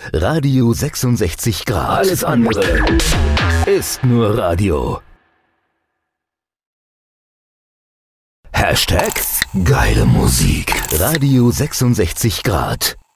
Radio 66 Grad. Alles andere ist nur Radio. Hashtag geile Musik. Radio 66 Grad.